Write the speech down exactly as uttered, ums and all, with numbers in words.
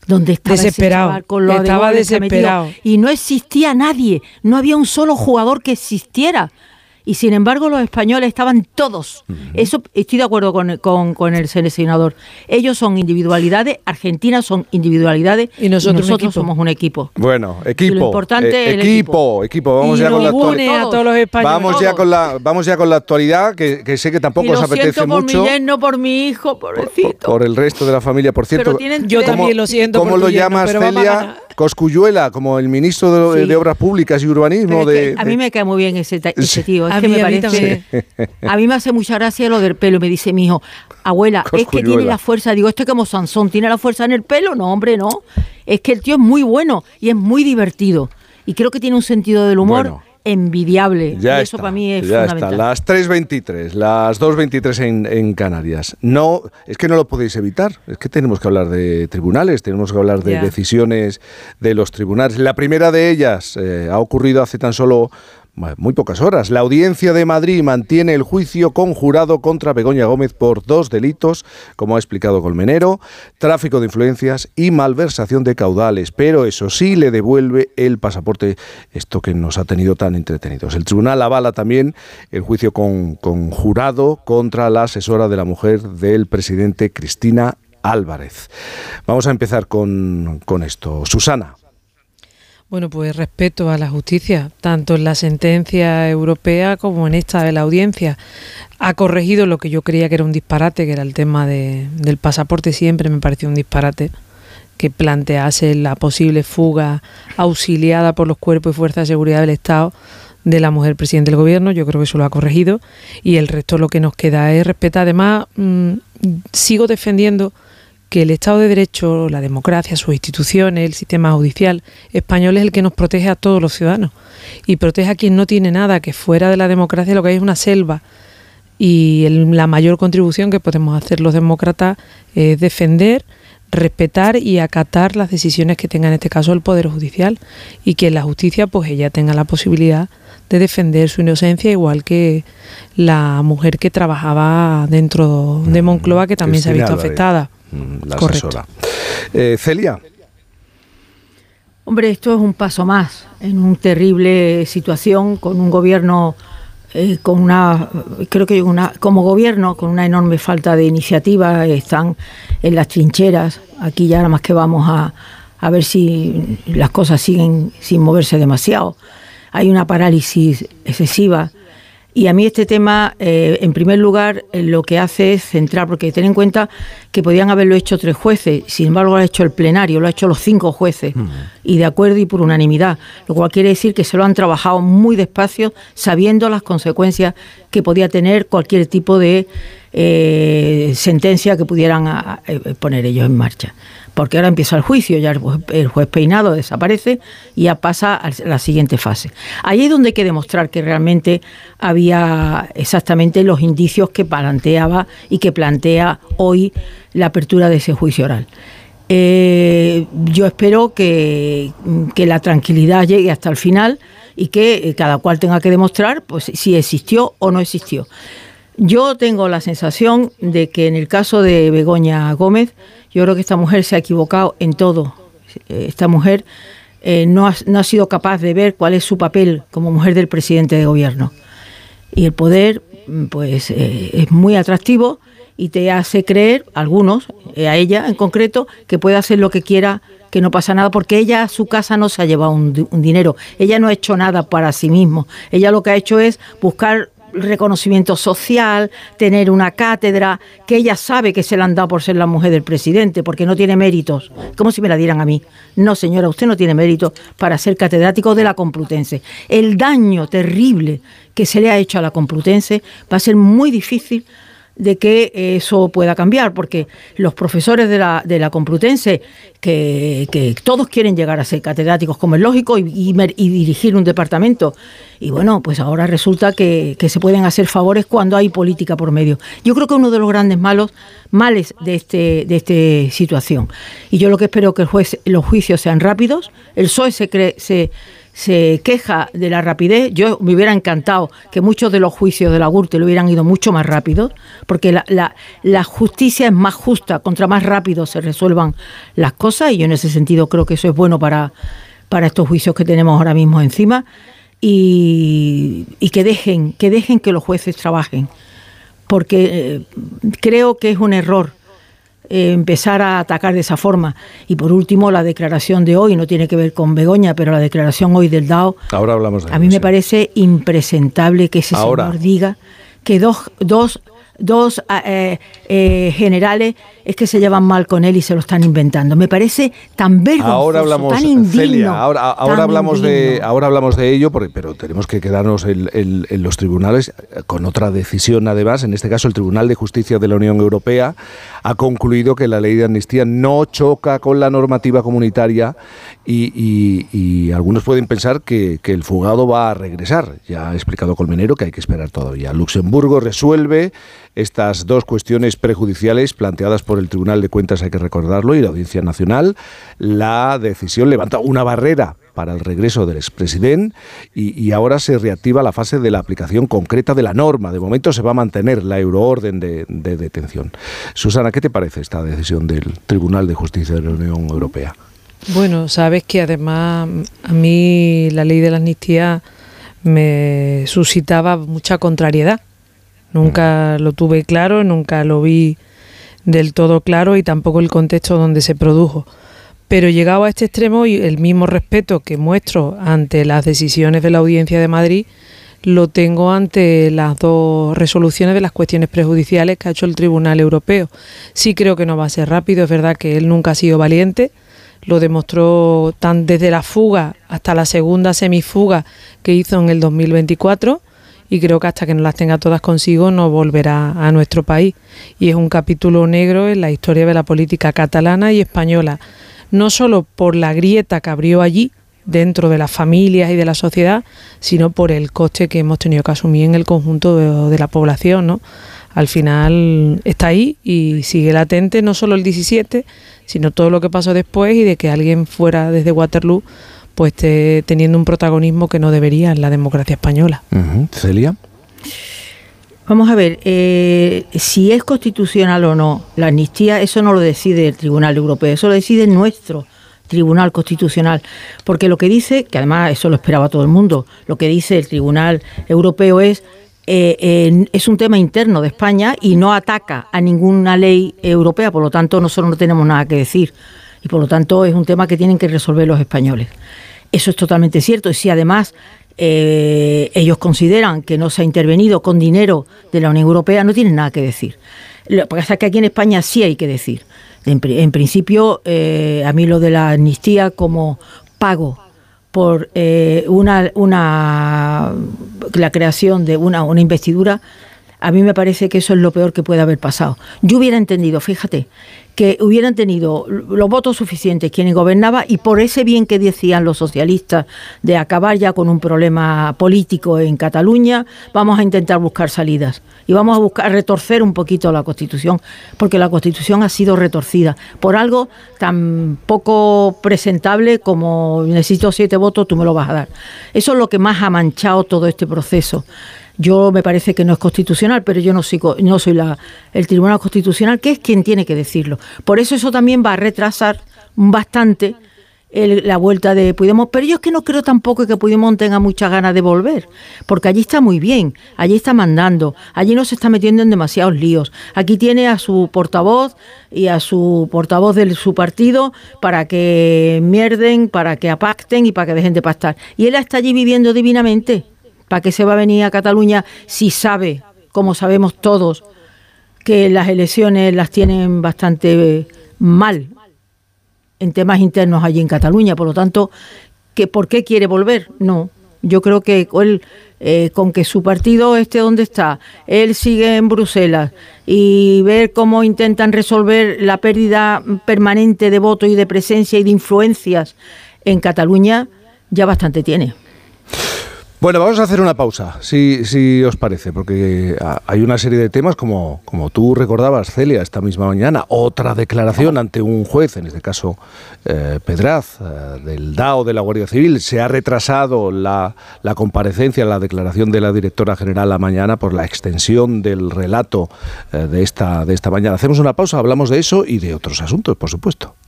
donde estaba desesperado, ese chaval con lo estaba de desesperado. Y no existía nadie, no había un solo jugador que existiera. Y sin embargo los españoles estaban todos. Uh-huh. Eso estoy de acuerdo con, con, con el seleccionador. Ellos son individualidades, Argentina son individualidades y nosotros, y nosotros un somos un equipo. Bueno, equipo. Y lo importante eh, es el equipo, equipo. equipo. Vamos y ya con la actualidad. A todos los españoles. Vamos ya con la, vamos ya con la actualidad, que, que sé que tampoco os apetece siento por mucho. Mi yerno, por mi hijo, pobrecito. Por, por el resto de la familia, por cierto. Yo también lo siento. ¿Cómo por lo tu llamas, yerno, Celia? Cosculluela, como el ministro de, sí. de Obras Públicas y Urbanismo. Es de, a mí de... me cae muy bien ese, ese tío. Es a que mí, me a parece. Mí a mí me hace mucha gracia lo del pelo. Me dice mi hijo, abuela, es que tiene la fuerza. Digo, esto es como Sansón, ¿tiene la fuerza en el pelo? No, hombre, no. Es que el tío es muy bueno y es muy divertido. Y creo que tiene un sentido del humor. Bueno. Envidiable. Ya y está, eso para mí es ya fundamental. Está. Las tres veintitrés, las dos veintitrés en, en Canarias. No, es que no lo podéis evitar. Es que tenemos que hablar de tribunales, tenemos que hablar de yeah. decisiones de los tribunales. La primera de ellas eh, ha ocurrido hace tan solo muy pocas horas. La Audiencia de Madrid mantiene el juicio conjurado contra Begoña Gómez por dos delitos, como ha explicado Colmenero: tráfico de influencias y malversación de caudales. Pero eso sí, le devuelve el pasaporte, esto que nos ha tenido tan entretenidos. El tribunal avala también el juicio con, conjurado contra la asesora de la mujer del presidente, Cristina Álvarez. Vamos a empezar con, con esto. Susana. Bueno, pues respeto a la justicia, tanto en la sentencia europea como en esta de la audiencia. Ha corregido lo que yo creía que era un disparate, que era el tema de, del pasaporte. Siempre me pareció un disparate que plantease la posible fuga auxiliada por los cuerpos y fuerzas de seguridad del Estado de la mujer presidente del gobierno. Yo creo que eso lo ha corregido y el resto lo que nos queda es respetar. Además, mmm, sigo defendiendo que el Estado de Derecho, la democracia, sus instituciones, el sistema judicial español es el que nos protege a todos los ciudadanos y protege a quien no tiene nada, que fuera de la democracia lo que hay es una selva. Y el, la mayor contribución que podemos hacer los demócratas es defender, respetar y acatar las decisiones que tenga en este caso el Poder Judicial, y que la justicia pues ella tenga la posibilidad de defender su inocencia, igual que la mujer que trabajaba dentro de Moncloa, que también Cristina se ha visto Álvarez. afectada. La asesora. Eh, Celia. Hombre, esto es un paso más en una terrible situación, con un gobierno eh, con una, creo que una, como gobierno con una enorme falta de iniciativa. Están en las trincheras. Aquí ya nada más que vamos a, a ver si las cosas siguen sin moverse demasiado. Hay una parálisis excesiva. Y a mí este tema, eh, en primer lugar, eh, lo que hace es centrar, porque ten en cuenta que podían haberlo hecho tres jueces, sin embargo lo ha hecho el plenario, lo ha hecho los cinco jueces, uh-huh. y de acuerdo y por unanimidad, lo cual quiere decir que se lo han trabajado muy despacio, sabiendo las consecuencias que podía tener cualquier tipo de eh, sentencia que pudieran a, a poner ellos en marcha. Porque ahora empieza el juicio, ya el juez, el juez Peinado desaparece y ya pasa a la siguiente fase. Ahí es donde hay que demostrar que realmente había exactamente los indicios que planteaba y que plantea hoy la apertura de ese juicio oral. Eh, yo espero que, que la tranquilidad llegue hasta el final y que cada cual tenga que demostrar pues, si existió o no existió. Yo tengo la sensación de que en el caso de Begoña Gómez, yo creo que esta mujer se ha equivocado en todo. Esta mujer eh, no, ha, no ha sido capaz de ver cuál es su papel como mujer del presidente de gobierno. Y el poder pues eh, es muy atractivo y te hace creer, algunos, eh, a ella en concreto, que puede hacer lo que quiera, que no pasa nada, porque ella a su casa no se ha llevado un, un dinero. Ella no ha hecho nada para sí misma. Ella lo que ha hecho es buscar reconocimiento social, tener una cátedra que ella sabe que se la han dado por ser la mujer del presidente, porque no tiene méritos, como si me la dieran a mí. No, señora, usted no tiene méritos para ser catedrático de la Complutense. El daño terrible que se le ha hecho a la Complutense va a ser muy difícil de que eso pueda cambiar, porque los profesores de la, de la Complutense, que, que todos quieren llegar a ser catedráticos, como es lógico, y, y, y dirigir un departamento, y bueno, pues ahora resulta que, que se pueden hacer favores cuando hay política por medio. Yo creo que uno de los grandes malos, males de este de esta situación, y yo lo que espero es que el juez, los juicios sean rápidos. El P S O E se, cree, se se queja de la rapidez. Yo me hubiera encantado que muchos de los juicios de la Gürtel hubieran ido mucho más rápido, porque la, la, la justicia es más justa, contra más rápido se resuelvan las cosas, y yo en ese sentido creo que eso es bueno para, para estos juicios que tenemos ahora mismo encima, y, y que dejen, que dejen que los jueces trabajen, porque eh, creo que es un error Eh, empezar a atacar de esa forma. Y por último, la declaración de hoy, no tiene que ver con Begoña, pero la declaración hoy del D A O, ahora hablamos de a mí eso, me sí. parece impresentable que ese ahora. señor diga que dos, dos, dos eh, eh, generales es que se llevan mal con él y se lo están inventando. Me parece tan vergonzoso, ahora hablamos, tan indigno. Celia, ahora, ahora hablamos indigno. de ahora hablamos de ello, porque, pero tenemos que quedarnos en, en, en los tribunales con otra decisión, además. En este caso, el Tribunal de Justicia de la Unión Europea ha concluido que la ley de amnistía no choca con la normativa comunitaria, y, y, y algunos pueden pensar que, que el fugado va a regresar. Ya ha explicado Colmenero que hay que esperar todavía. Luxemburgo resuelve estas dos cuestiones prejudiciales planteadas por el Tribunal de Cuentas, hay que recordarlo, y la Audiencia Nacional. La decisión levanta una barrera para el regreso del expresidente, y, y ahora se reactiva la fase de la aplicación concreta de la norma. De momento se va a mantener la euroorden de, de detención. Susana, ¿qué te parece esta decisión del Tribunal de Justicia de la Unión Europea? Bueno, sabes que además a mí la ley de la amnistía me suscitaba mucha contrariedad. Nunca lo tuve claro, nunca lo vi del todo claro, y tampoco el contexto donde se produjo. Pero llegado a este extremo, y el mismo respeto que muestro ante las decisiones de la Audiencia de Madrid, lo tengo ante las dos resoluciones de las cuestiones prejudiciales que ha hecho el Tribunal Europeo. Sí creo que no va a ser rápido, es verdad que él nunca ha sido valiente, lo demostró tan desde la fuga hasta la segunda semifuga que hizo en el dos mil veinticuatro, y creo que hasta que no las tenga todas consigo no volverá a nuestro país. Y es un capítulo negro en la historia de la política catalana y española, no solo por la grieta que abrió allí dentro de las familias y de la sociedad, sino por el coste que hemos tenido que asumir en el conjunto de, de la población, ¿no? Al final está ahí y sigue latente no solo el diecisiete, sino todo lo que pasó después, y de que alguien fuera desde Waterloo pues esté teniendo un protagonismo que no debería en la democracia española. Uh-huh. Celia. Vamos a ver, eh, si es constitucional o no la amnistía, eso no lo decide el Tribunal Europeo, eso lo decide nuestro Tribunal Constitucional, porque lo que dice, que además eso lo esperaba todo el mundo, lo que dice el Tribunal Europeo es eh, eh, es un tema interno de España y no ataca a ninguna ley europea, por lo tanto nosotros no tenemos nada que decir, y por lo tanto es un tema que tienen que resolver los españoles. Eso es totalmente cierto, y si además eh, ellos consideran que no se ha intervenido con dinero de la Unión Europea, no tienen nada que decir. Lo que pasa es que aquí en España sí hay que decir. En, en principio, eh, a mí lo de la amnistía como pago por eh, una, una la creación de una, una investidura, a mí me parece que eso es lo peor que puede haber pasado. Yo hubiera entendido, fíjate, que hubieran tenido los votos suficientes quienes gobernaban, y por ese bien que decían los socialistas de acabar ya con un problema político en Cataluña, vamos a intentar buscar salidas y vamos a buscar retorcer un poquito la Constitución, porque la Constitución ha sido retorcida por algo tan poco presentable como necesito siete votos, tú me lo vas a dar. Eso es lo que más ha manchado todo este proceso. Yo me parece que no es constitucional, pero yo no soy, no soy la, el Tribunal Constitucional, que es quien tiene que decirlo. Por eso eso también va a retrasar bastante el, la vuelta de Puigdemont. Pero yo es que no creo tampoco que Puigdemont tenga muchas ganas de volver, porque allí está muy bien, allí está mandando, allí no se está metiendo en demasiados líos. Aquí tiene a su portavoz y a su portavoz de su partido para que mierden, para que apacten y para que dejen de pactar. Y él está allí viviendo divinamente. ¿Para qué se va a venir a Cataluña si sabe, como sabemos todos, que las elecciones las tienen bastante mal en temas internos allí en Cataluña? Por lo tanto, ¿que ¿por qué quiere volver? No, yo creo que él, eh, con que su partido esté donde está, él sigue en Bruselas, y ver cómo intentan resolver la pérdida permanente de votos y de presencia y de influencias en Cataluña, ya bastante tiene. Bueno, vamos a hacer una pausa, si, si os parece, porque hay una serie de temas, como, como tú recordabas, Celia, esta misma mañana, otra declaración ante un juez, en este caso eh, Pedraz, eh, del D A O de la Guardia Civil. Se ha retrasado la, la comparecencia, la declaración de la directora general a mañana por la extensión del relato eh, de, esta, de esta mañana. Hacemos una pausa, hablamos de eso y de otros asuntos, por supuesto.